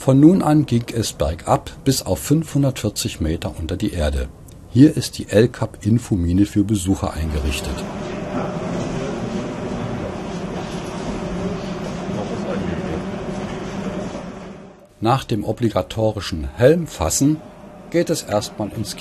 Von nun an ging es bergab bis auf 540 Meter unter die Erde. Hier ist die El-Kab-Infomine für Besucher eingerichtet. Nach dem obligatorischen Helmfassen geht es erstmal ins